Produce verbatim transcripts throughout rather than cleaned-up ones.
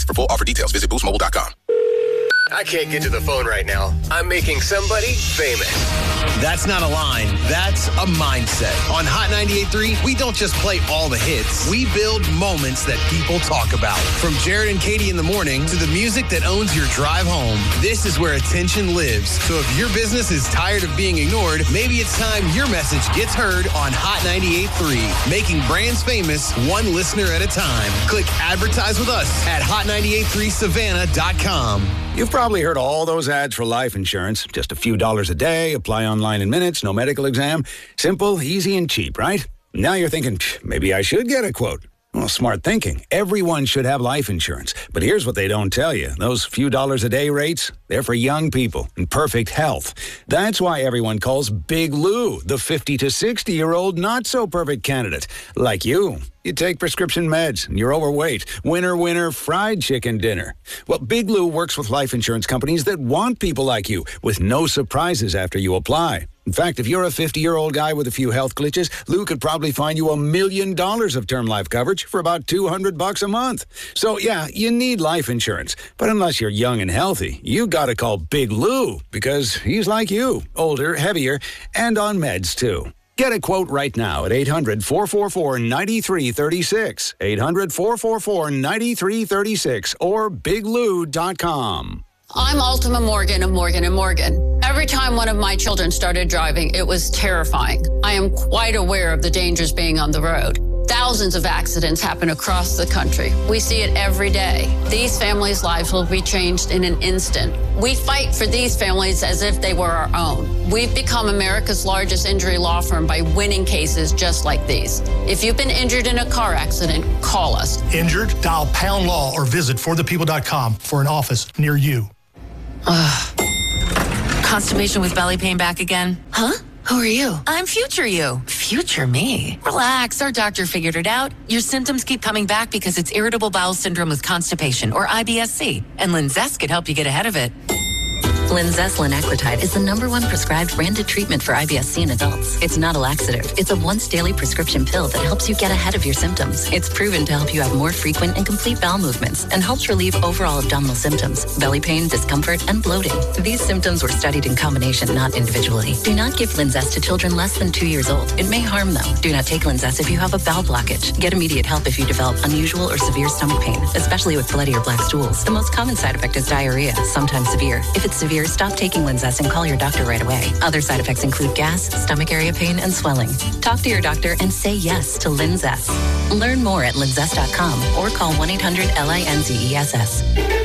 For full offer details, visit boost mobile dot com. I can't get to the phone right now. I'm making somebody famous. That's not a line. That's a mindset. On Hot ninety-eight point three, we don't just play all the hits. We build moments that people talk about. From Jared and Katie in the morning to the music that owns your drive home, this is where attention lives. So if your business is tired of being ignored, maybe it's time your message gets heard on Hot ninety-eight point three. Making brands famous one listener at a time. Click advertise with us at hot ninety-eight point three savannah dot com. You've probably heard all those ads for life insurance. Just a few dollars a day, apply online in minutes, no medical exam. Simple, easy, and cheap, right? Now you're thinking, maybe I should get a quote. Well, smart thinking. Everyone should have life insurance. But here's what they don't tell you. Those few dollars a day rates, they're for young people in perfect health. That's why everyone calls Big Lou the fifty to sixty-year-old not-so-perfect candidate. Like you. You take prescription meds, and you're overweight. Winner, winner, fried chicken dinner. Well, Big Lou works with life insurance companies that want people like you, with no surprises after you apply. In fact, if you're a fifty-year-old guy with a few health glitches, Lou could probably find you a million dollars of term life coverage for about two hundred bucks a month. So, yeah, you need life insurance. But unless you're young and healthy, you gotta call Big Lou, because he's like you, older, heavier, and on meds, too. Get a quote right now at eight hundred, four four four, nine three three six, eight hundred, four four four, nine three three six, or big lou dot com. I'm Ultima Morgan of Morgan and Morgan. Every time one of my children started driving, it was terrifying. I am quite aware of the dangers being on the road. Thousands of accidents happen across the country. We see it every day. These families' lives will be changed in an instant. We fight for these families as if they were our own. We've become America's largest injury law firm by winning cases just like these. If you've been injured in a car accident, call us. Injured? Dial Pound Law or visit for the people dot com for an office near you. Constipation with belly pain back again? Huh? Who are you? I'm future you. Future me. Relax, our doctor figured it out. Your symptoms keep coming back because it's irritable bowel syndrome with constipation, or I B S C, and Linzess could help you get ahead of it. Linzess linaclotide is the number one prescribed branded treatment for I B S C in adults. It's not a laxative. It's a once daily prescription pill that helps you get ahead of your symptoms. It's proven to help you have more frequent and complete bowel movements and helps relieve overall abdominal symptoms, belly pain, discomfort, and bloating. These symptoms were studied in combination, not individually. Do not give Linzess to children less than two years old. It may harm them. Do not take Linzess if you have a bowel blockage. Get immediate help if you develop unusual or severe stomach pain, especially with bloody or black stools. The most common side effect is diarrhea, sometimes severe. If it's severe, stop taking Linzess and call your doctor right away. Other side effects include gas, stomach area pain, and swelling. Talk to your doctor and say yes to Linzess. Learn more at linzess dot com or call one eight hundred L I N Z E S S.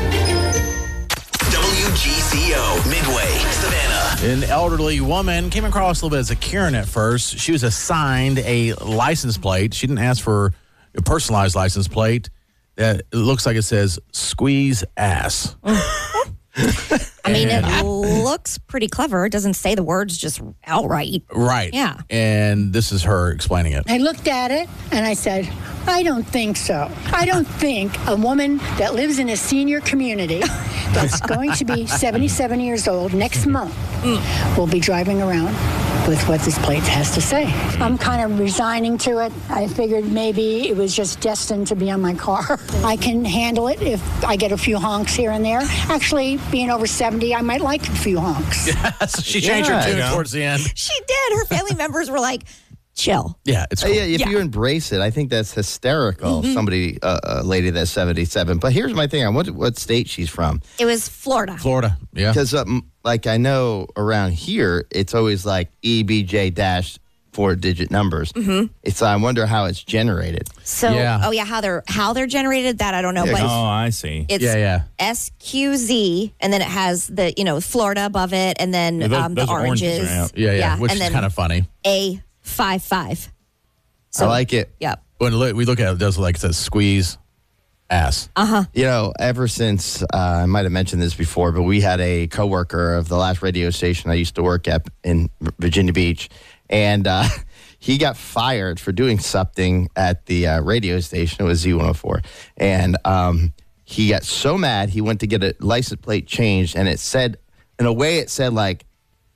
W G C O, Midway, Savannah. An elderly woman came across a little bit as a Karen at first. She was assigned a license plate. She didn't ask for a personalized license plate. That it looks like it says "squeeze ass." I mean, it looks pretty clever. It doesn't say the words just outright. Right. Yeah. And this is her explaining it. I looked at it and I said, I don't think so. I don't think a woman that lives in a senior community that's going to be seventy-seven years old next month will be driving around with what this plate has to say. I'm kind of resigning to it. I figured maybe it was just destined to be on my car. I can handle it if I get a few honks here and there. Actually, being over seventy, I might like a few honks. Yes, she changed Yeah, her tune you know. towards the end. She did. Her family members were like, chill. Yeah, it's Uh, cool. yeah, if Yeah. you embrace it, I think that's hysterical. Mhm. Somebody, uh, a lady that's seventy-seven. But here's my thing: I wonder what state she's from. It was Florida. Florida, yeah. Because, um, like, I know around here, it's always like E B J dash four-digit numbers. Mhm. It's. I wonder how it's generated. So, oh yeah, how they're how they're generated, that I don't know. Yeah, but 'cause- Oh, I see. it's yeah, yeah. S Q Z, and then it has the, you know, Florida above it, and then Yeah, those- um, the those are oranges, oranges. yeah. Yeah, yeah, which and is then kind of funny. A five five. I like it. Yep. When lo- we look at it, it does look like it says "squeeze ass." Uh huh. You know, ever since uh, I might have mentioned this before, but we had a coworker of the last radio station I used to work at in Virginia Beach, and uh, he got fired for doing something at the uh, radio station. It was Z one oh four, and um, he got so mad he went to get a license plate changed, and it said, in a way, it said like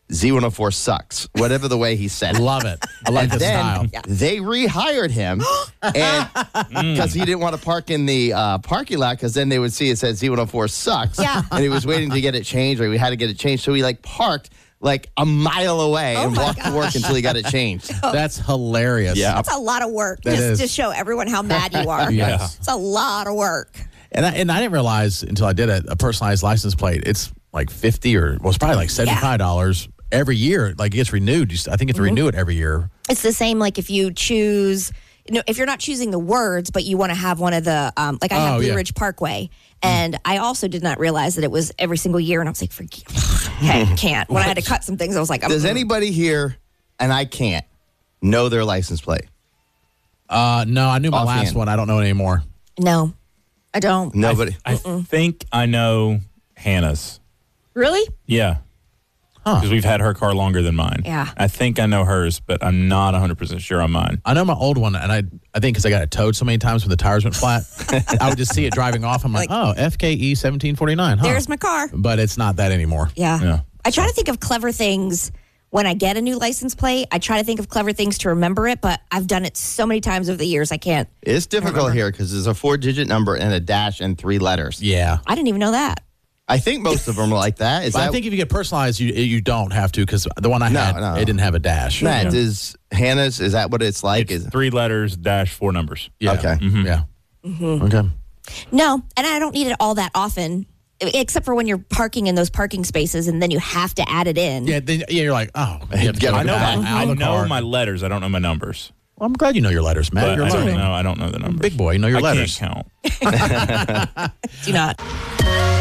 Z one oh four sucks, whatever the way he said it. Love it. I like and the then style. Yeah. they rehired him and because he didn't want to park in the uh, parking lot because then they would see it said Z one oh four sucks. Yeah. And he was waiting to get it changed or we had to get it changed. So he like parked like a mile away Oh and my walked to work until he got it changed. That's hilarious. Yeah. That's a lot of work That just is. to show everyone how mad you are. Yes. It's a lot of work. And I, and I didn't realize until I did it, a personalized license plate, it's like fifty or, well, it's probably like seventy-five dollars every year. Like it gets renewed. I think you have to Mhm. renew it every year. It's the same like if you choose, you know, if you're not choosing the words, but you want to have one of the, um, like I have Oh, Blue yeah. Ridge Parkway. And I also did not realize that it was every single year. And I was like, forget, okay, can't. When I had to cut some things, I was like, Does mm. anybody here, and I can't, know their license plate? Uh, no, I knew my Offhand. last one. I don't know anymore. No, I don't. Nobody. I think I know Hannah's. Really? Yeah. Because we've had her car longer than mine. Yeah. I think I know hers, but I'm not one hundred percent sure on mine. I know my old one, and I I think because I got it towed so many times when the tires went flat, I would just see it driving off. I'm like, oh, F K E seventeen forty-nine, huh? There's my car. But it's not that anymore. Yeah. Yeah. I try to think of clever things when I get a new license plate. I try to think of clever things to remember it, but I've done it so many times over the years, I can't. It's difficult here because there's a four-digit number and a dash and three letters. Yeah. I didn't even know that. I think most of them are like that. Is But that I think if you get personalized, you you don't have to because the one I No, had, no. it didn't have a dash. Matt, is Hannah's, is that what it's like? It's is three letters dash four numbers. Yeah. Okay. Mhm. Yeah. Mhm. Okay. No, and I don't need it all that often, except for when you're parking in those parking spaces and then you have to add it in. Yeah, then, yeah, you're like, oh. You have to Get go I know, out- my, out I of the know car. my letters. I don't know my numbers. Well, I'm glad you know your letters, Matt. But You're I don't learning. know. I don't know the numbers. Big boy, you know your I letters. can't count. Do not.